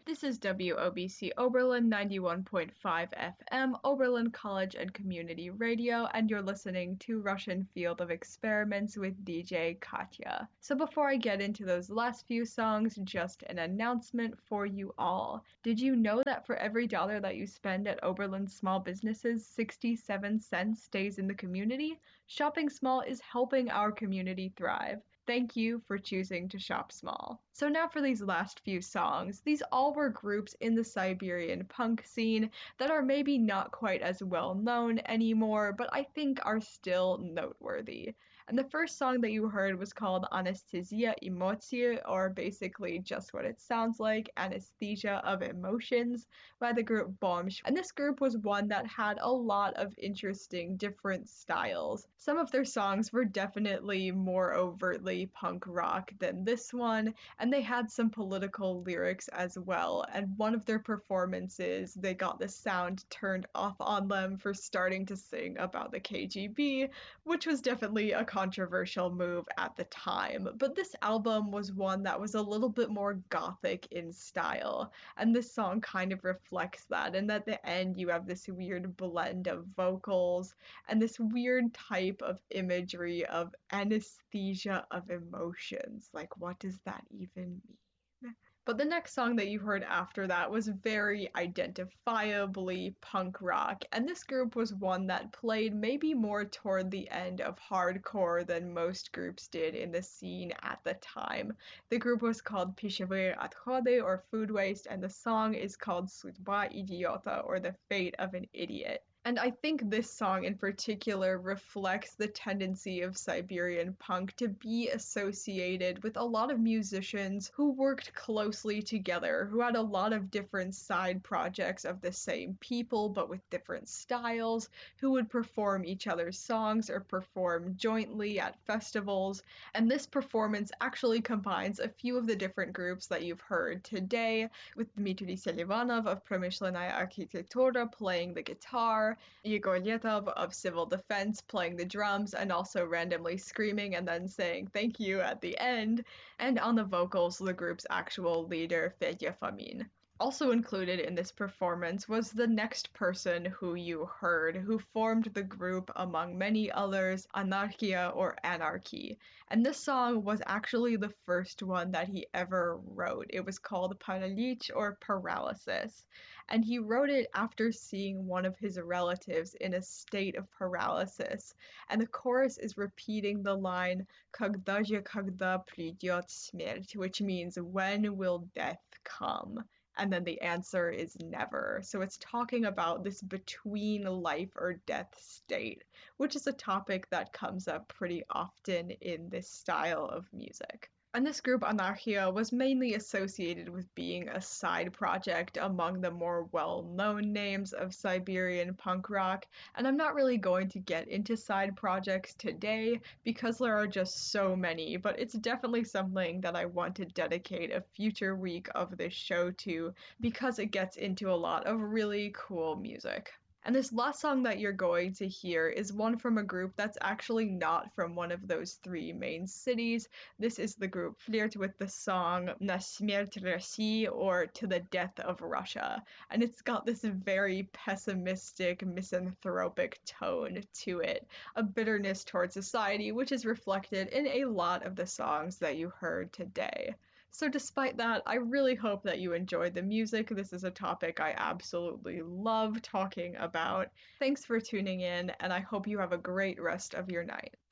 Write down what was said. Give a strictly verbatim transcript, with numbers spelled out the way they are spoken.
This is W O B C Oberlin ninety-one point five F M, Oberlin College and Community Radio, and you're listening to Russian Field of Experiments with D J Katya. So before I get into those last few songs, just an announcement for you all. Did you know that for every dollar that you spend at Oberlin small businesses, sixty-seven cents stays in the community? Shopping small is helping our community thrive. Thank you for choosing to shop small. So now for these last few songs. These all were groups in the Siberian punk scene that are maybe not quite as well known anymore, but I think are still noteworthy. And the first song that you heard was called Anestesia Emocji, or basically just what it sounds like, Anesthesia of Emotions, by the group Bomsh. And this group was one that had a lot of interesting different styles. Some of their songs were definitely more overtly punk rock than this one, and they had some political lyrics as well. And one of their performances, they got the sound turned off on them for starting to sing about the K G B, which was definitely a controversial move at the time. But this album was one that was a little bit more gothic in style, and this song kind of reflects that. And at the end, you have this weird blend of vocals and this weird type of imagery of anesthesia of emotions. Like, what does that even mean? But the next song that you heard after that was very identifiably punk rock, and this group was one that played maybe more toward the end of hardcore than most groups did in the scene at the time. The group was called Pishevые Отходы, or Food Waste, and the song is called Судьба идиота, or The Fate of an Idiot. And I think this song in particular reflects the tendency of Siberian punk to be associated with a lot of musicians who worked closely together, who had a lot of different side projects of the same people but with different styles, who would perform each other's songs or perform jointly at festivals. And this performance actually combines a few of the different groups that you've heard today, with Dmitry Selivanov of Pромышленная архитектура playing the guitar, Igor Letov of Civil Defense playing the drums and also randomly screaming and then saying thank you at the end, and on the vocals, the group's actual leader, Fedya Fomin. Also included in this performance was the next person who you heard, who formed the group among many others, Anarchia or Anarchy. And this song was actually the first one that he ever wrote. It was called Paralich, or Paralysis. And he wrote it after seeing one of his relatives in a state of paralysis. And the chorus is repeating the line, Когда же, когда придет смерть, which means, when will death come? And then the answer is never. So it's talking about this between life or death state, which is a topic that comes up pretty often in this style of music. And this group, Anarchia, was mainly associated with being a side project among the more well-known names of Siberian punk rock, and I'm not really going to get into side projects today because there are just so many, but it's definitely something that I want to dedicate a future week of this show to because it gets into a lot of really cool music. And this last song that you're going to hear is one from a group that's actually not from one of those three main cities. This is the group Flirt with the song Na Smерть России, or To the Death of Russia. And it's got this very pessimistic, misanthropic tone to it, a bitterness towards society, which is reflected in a lot of the songs that you heard today. So despite that, I really hope that you enjoyed the music. This is a topic I absolutely love talking about. Thanks for tuning in, and I hope you have a great rest of your night.